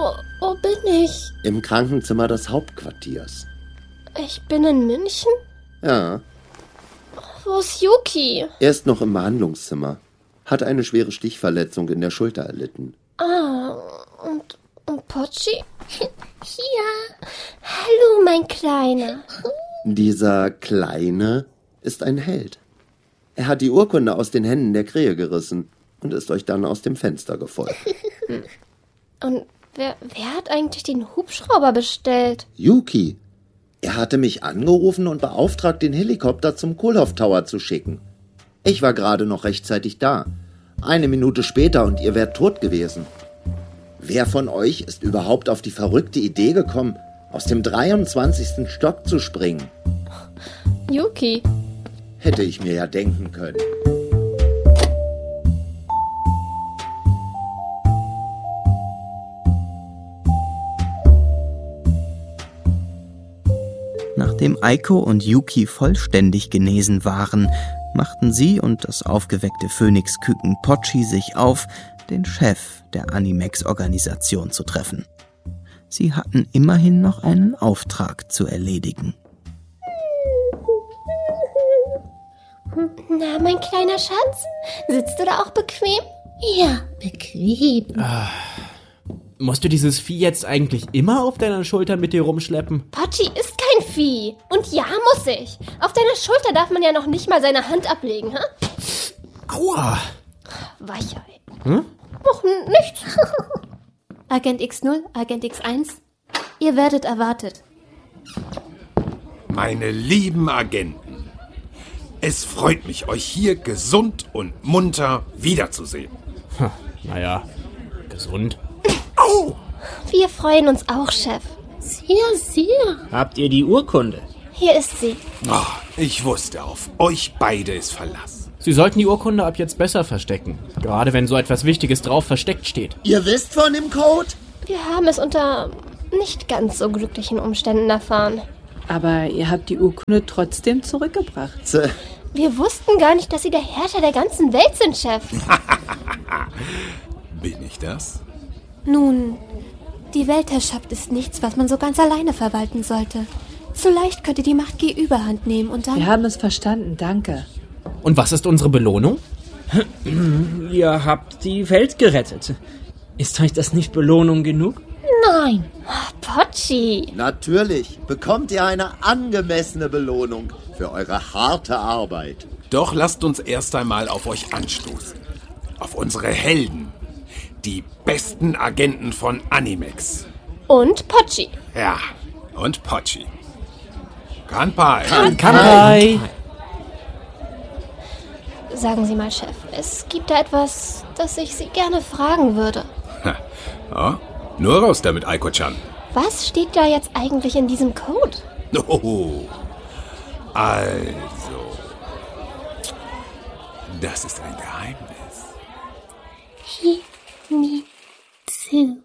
Wo bin ich? Im Krankenzimmer des Hauptquartiers. Ich bin in München? Ja, Wo ist Yuki? er ist noch im Behandlungszimmer. Hat eine schwere Stichverletzung in der Schulter erlitten. Und Pochi? Hier. Hallo, mein Kleiner. Dieser Kleine ist ein Held. Er hat die Urkunde aus den Händen der Krähe gerissen und ist euch dann aus dem Fenster gefolgt. Und wer hat eigentlich den Hubschrauber bestellt? Yuki. Er hatte mich angerufen und beauftragt, den Helikopter zum Kohlhoff Tower zu schicken. Ich war gerade noch rechtzeitig da. 1 Minute später und ihr wärt tot gewesen. Wer von euch ist überhaupt auf die verrückte Idee gekommen, aus dem 23. Stock zu springen? Yuki. Hätte ich mir ja denken können. Nachdem Aiko und Yuki vollständig genesen waren, machten sie und das aufgeweckte Phönixküken Pochi sich auf, den Chef der Animex-Organisation zu treffen. Sie hatten immerhin noch einen Auftrag zu erledigen. Na, mein kleiner Schatz, sitzt du da auch bequem? Ja, bequem. Musst du dieses Vieh jetzt eigentlich immer auf deiner Schulter mit dir rumschleppen? Pochi ist kein Vieh. Und ja, muss ich. Auf deiner Schulter darf man ja noch nicht mal seine Hand ablegen, hä? Aua! Weichei. Ach, nichts. Agent X0, Agent X1, ihr werdet erwartet. Meine lieben Agenten, es freut mich, euch hier gesund und munter wiederzusehen. Naja, gesund. Au! Wir freuen uns auch, Chef. Sehr, sehr. Habt ihr die Urkunde? Hier ist sie. Oh, ich wusste, auf euch beide ist Verlass. Sie sollten die Urkunde ab jetzt besser verstecken. Gerade wenn so etwas Wichtiges drauf versteckt steht. Ihr wisst von dem Code? Wir haben es unter nicht ganz so glücklichen Umständen erfahren. Aber ihr habt die Urkunde trotzdem zurückgebracht. Wir wussten gar nicht, dass Sie der Herrscher der ganzen Welt sind, Chef. Bin ich das? Nun, die Weltherrschaft ist nichts, was man so ganz alleine verwalten sollte. So leicht könnte die Macht G Überhand nehmen und dann... Wir haben es verstanden, danke. Und was ist unsere Belohnung? Ihr habt die Welt gerettet. Ist euch das nicht Belohnung genug? Nein. Pochi. Natürlich bekommt ihr eine angemessene Belohnung für eure harte Arbeit. Doch lasst uns erst einmal auf euch anstoßen. Auf unsere Helden. Die besten Agenten von Animex. Und Pochi. Ja, und Pochi. Kanpai. Kanpai! Sagen Sie mal, Chef, es gibt da etwas, das ich Sie gerne fragen würde. Ja, nur raus damit, Aiko-chan. Was steht da jetzt eigentlich in diesem Code? Oh, also, das ist ein Geheimnis. Himitsu.